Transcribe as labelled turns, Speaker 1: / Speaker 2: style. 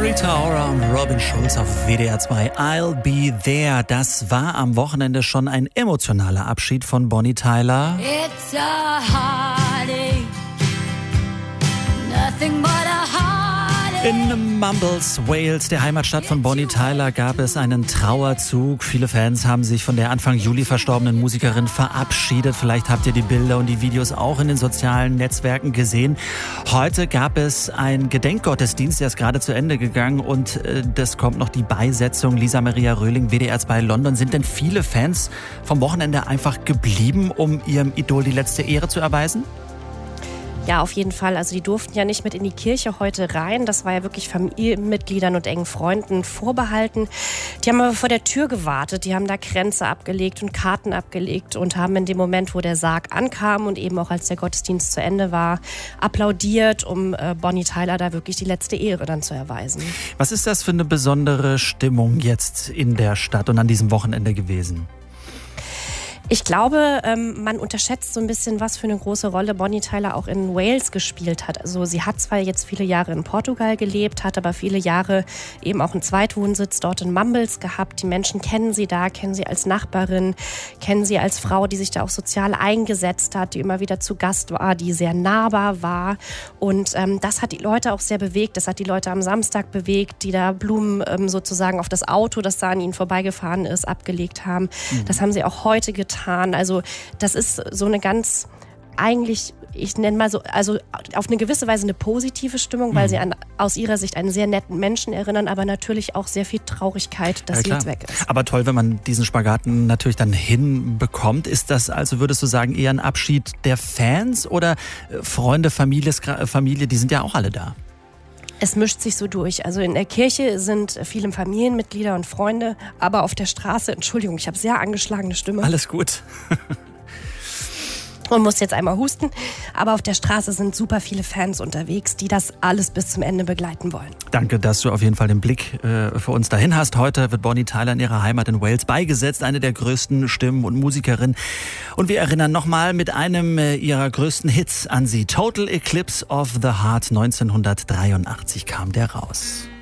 Speaker 1: Rita Ora und Robin Schulz auf WDR 2. I'll Be There. Das war am Wochenende schon ein emotionaler Abschied von Bonnie Tyler.
Speaker 2: It's a heartache, nothing but a heartache.
Speaker 1: In Mumbles, Wales, der Heimatstadt von Bonnie Tyler, gab es einen Trauerzug. Viele Fans haben sich von der Anfang Juli verstorbenen Musikerin verabschiedet. Vielleicht habt ihr die Bilder und die Videos auch in den sozialen Netzwerken gesehen. Heute gab es einen Gedenkgottesdienst, der ist gerade zu Ende gegangen und das kommt noch die Beisetzung. Lisa Maria Röhling, WDR 2 London. Sind denn viele Fans vom Wochenende einfach geblieben, um ihrem Idol die letzte Ehre zu erweisen?
Speaker 3: Ja, auf jeden Fall. Also die durften ja nicht mit in die Kirche heute rein. Das war ja wirklich Familienmitgliedern und engen Freunden vorbehalten. Die haben aber vor der Tür gewartet. Die haben da Kränze abgelegt und Karten abgelegt und haben in dem Moment, wo der Sarg ankam und eben auch als der Gottesdienst zu Ende war, applaudiert, um Bonnie Tyler da wirklich die letzte Ehre dann zu erweisen.
Speaker 1: Was ist das für eine besondere Stimmung jetzt in der Stadt und an diesem Wochenende gewesen?
Speaker 3: Ich glaube, man unterschätzt so ein bisschen, was für eine große Rolle Bonnie Tyler auch in Wales gespielt hat. Also sie hat zwar jetzt viele Jahre in Portugal gelebt, hat aber viele Jahre eben auch einen Zweitwohnsitz dort in Mumbles gehabt. Die Menschen kennen sie da, kennen sie als Nachbarin, kennen sie als Frau, die sich da auch sozial eingesetzt hat, die immer wieder zu Gast war, die sehr nahbar war. Und das hat die Leute auch sehr bewegt. Das hat die Leute am Samstag bewegt, die da Blumen sozusagen auf das Auto, das da an ihnen vorbeigefahren ist, abgelegt haben. Das haben sie auch heute getan. Also das ist so eine ganz, eigentlich, ich nenne mal so, also auf eine gewisse Weise eine positive Stimmung, weil sie aus ihrer Sicht einen sehr netten Menschen erinnern, aber natürlich auch sehr viel Traurigkeit, dass sie jetzt weg ist.
Speaker 1: Aber toll, wenn man diesen Spagaten natürlich dann hinbekommt. Ist das also, würdest du sagen, eher ein Abschied der Fans oder Freunde, Familie, die sind ja auch alle da?
Speaker 3: Es mischt sich so durch. Also in der Kirche sind viele Familienmitglieder und Freunde, aber auf der Straße, Entschuldigung, ich habe sehr angeschlagene Stimme.
Speaker 1: Alles gut.
Speaker 3: Und muss jetzt einmal husten. Aber auf der Straße sind super viele Fans unterwegs, die das alles bis zum Ende begleiten wollen.
Speaker 1: Danke, dass du auf jeden Fall den Blick für uns dahin hast. Heute wird Bonnie Tyler in ihrer Heimat in Wales beigesetzt, eine der größten Stimmen und Musikerinnen. Und wir erinnern nochmal mit einem ihrer größten Hits an sie. Total Eclipse of the Heart, 1983 kam der raus.